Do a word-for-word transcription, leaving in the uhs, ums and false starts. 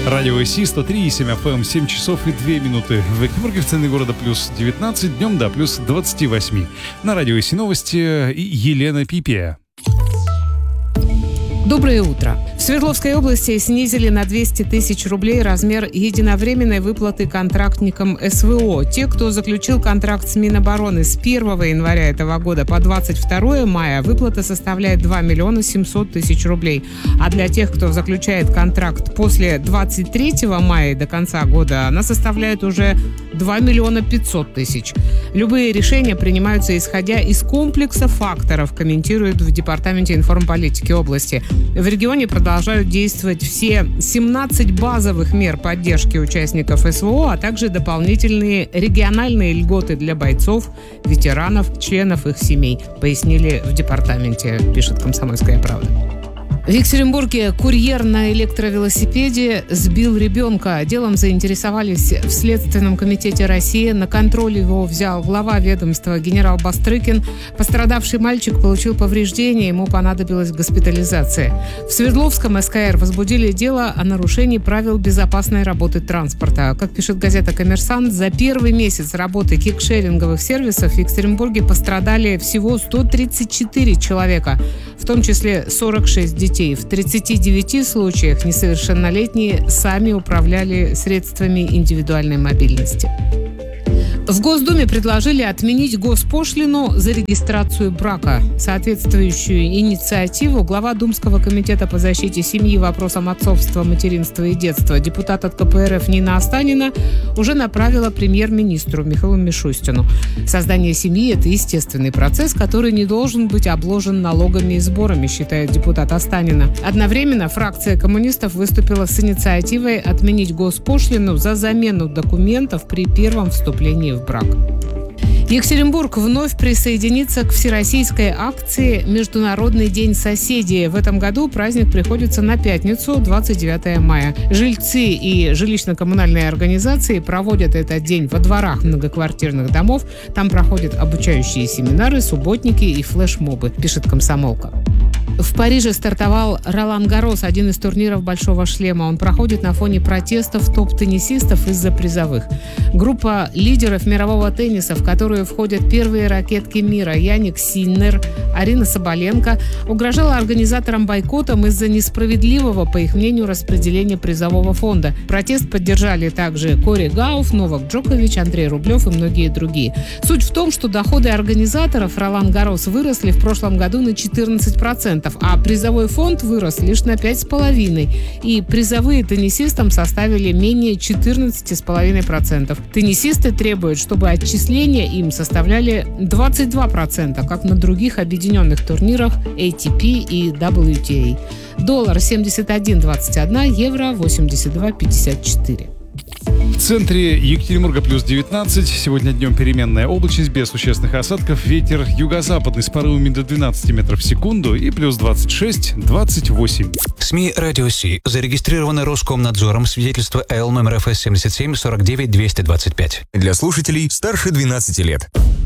Радио ИСИ сто три и семь эф эм, семь часов и две минуты. В Екатеринбурге в центре города плюс девятнадцать, днем до плюс двадцать восемь. На радио ИСИ новости и Елена Пипия. Доброе утро. В Свердловской области снизили на двести тысяч рублей размер единовременной выплаты контрактникам эс вэ о. Те, кто заключил контракт с Минобороны с первого января этого года по двадцать второе мая, выплата составляет два миллиона семьсот тысяч рублей. А для тех, кто заключает контракт после двадцать третьего мая до конца года, она составляет уже два миллиона пятьсот тысяч. Любые решения принимаются исходя из комплекса факторов, комментируют в Департаменте информполитики области. В регионе продолжают действовать все семнадцать базовых мер поддержки участников эс вэ о, а также дополнительные региональные льготы для бойцов, ветеранов, членов их семей, пояснили в департаменте, пишет «Комсомольская правда». В Екатеринбурге курьер на электровелосипеде сбил ребенка. Делом заинтересовались в Следственном комитете России. На контроль его взял глава ведомства генерал Бастрыкин. Пострадавший мальчик получил повреждения, ему понадобилась госпитализация. В Свердловском эс ка эр возбудили дело о нарушении правил безопасной работы транспорта. Как пишет газета «Коммерсант», за первый месяц работы кикшеринговых сервисов в Екатеринбурге пострадали всего сто тридцать четыре человека, в том числе сорок шесть детей. В тридцати девяти случаях несовершеннолетние сами управляли средствами индивидуальной мобильности. В Госдуме предложили отменить госпошлину за регистрацию брака. Соответствующую инициативу глава Думского комитета по защите семьи и вопросам отцовства, материнства и детства, депутат от ка пэ эр эф Нина Останина, уже направила премьер-министру Михаилу Мишустину. Создание семьи – это естественный процесс, который не должен быть обложен налогами и сборами, считает депутат Останина. Одновременно фракция коммунистов выступила с инициативой отменить госпошлину за замену документов при первом вступлении в брак. Екатеринбург вновь присоединится к всероссийской акции «Международный день соседей». В этом году праздник приходится на пятницу, двадцать девятое мая. Жильцы и жилищно-коммунальные организации проводят этот день во дворах многоквартирных домов. Там проходят обучающие семинары, субботники и флешмобы, пишет «Комсомолка». В Париже стартовал Ролан Гаррос, один из турниров «Большого шлема». Он проходит на фоне протестов топ-теннисистов из-за призовых. Группа лидеров мирового тенниса, в которую входят первые ракетки мира Яник Синнер, Арина Соболенко, угрожала организаторам бойкотом из-за несправедливого, по их мнению, распределения призового фонда. Протест поддержали также Кори Гауф, Новак Джокович, Андрей Рублев и многие другие. Суть в том, что доходы организаторов Ролан Гаррос выросли в прошлом году на четырнадцать процентов. А призовой фонд вырос лишь на пять целых пять десятых процента. И призовые теннисистам составили менее четырнадцать целых пять десятых процента. Теннисисты требуют, чтобы отчисления им составляли двадцать два процента, как на других объединенных турнирах эй ти пи и дабл ю ти эй. Доллар семьдесят один двадцать один, евро восемьдесят два пятьдесят четыре. В центре Екатеринбурга плюс девятнадцать. Сегодня днем переменная облачность без существенных осадков. Ветер юго-западный с порывами до двенадцати метров в секунду и плюс двадцать шесть двадцать восемь. СМИ «Радио Си» зарегистрированы Роскомнадзором. Свидетельство эл номер эф эс семьдесят семь сорок девять двести двадцать пять. Для слушателей старше двенадцати лет.